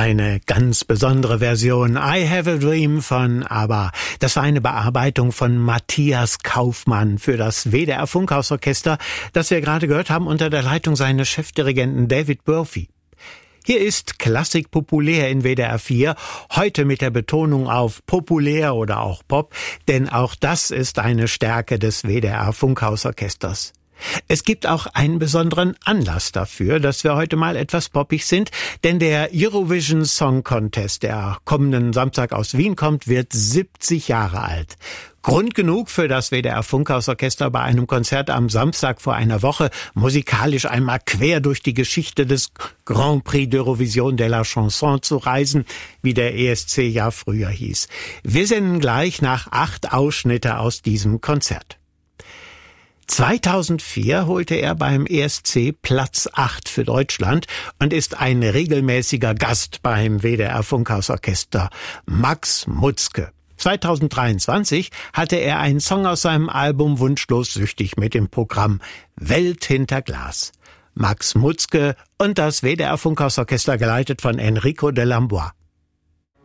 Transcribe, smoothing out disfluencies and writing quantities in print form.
Eine ganz besondere Version, I Have a Dream von ABBA. Das war eine Bearbeitung von Matthias Kaufmann für das WDR Funkhausorchester, das wir gerade gehört haben unter der Leitung seines Chefdirigenten David Murphy. Hier ist Klassik populär in WDR 4, heute mit der Betonung auf populär oder auch Pop, denn auch das ist eine Stärke des WDR Funkhausorchesters. Es gibt auch einen besonderen Anlass dafür, dass wir heute mal etwas poppig sind, denn der Eurovision Song Contest, der kommenden Samstag aus Wien kommt, wird 70 Jahre alt. Grund genug für das WDR Funkhausorchester bei einem Konzert am Samstag vor einer Woche musikalisch einmal quer durch die Geschichte des Grand Prix d'Eurovision de la Chanson zu reisen, wie der ESC ja früher hieß. Wir senden gleich nach 8 Ausschnitte aus diesem Konzert. 2004 holte er beim ESC Platz 8 für Deutschland und ist ein regelmäßiger Gast beim WDR Funkhausorchester, Max Mutzke. 2023 hatte er einen Song aus seinem Album Wunschlos süchtig mit dem Programm Welt hinter Glas. Max Mutzke und das WDR Funkhausorchester geleitet von Enrico de Lambois.